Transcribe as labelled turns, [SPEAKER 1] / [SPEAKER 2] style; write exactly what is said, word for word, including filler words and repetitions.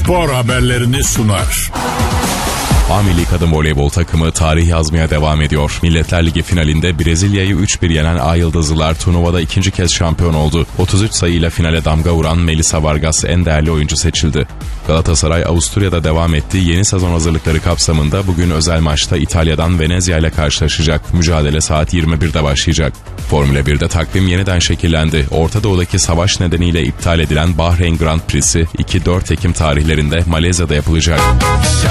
[SPEAKER 1] spor haberlerini sunar.
[SPEAKER 2] A Milli Kadın Voleybol takımı tarih yazmaya devam ediyor. Milletler Ligi finalinde Brezilya'yı üç bir yenen Ay Yıldızlılar turnuvada ikinci kez şampiyon oldu. otuz üç sayıyla finale damga vuran Melissa Vargas en değerli oyuncu seçildi. Galatasaray Avusturya'da devam etti. Yeni sezon hazırlıkları kapsamında bugün özel maçta İtalya'dan Venezia ile karşılaşacak. Mücadele saat yirmi birde başlayacak. Formula birde takvim yeniden şekillendi. Orta Doğu'daki savaş nedeniyle iptal edilen Bahreyn Grand Prix'si iki dört Ekim tarihlerinde Malezya'da yapılacak.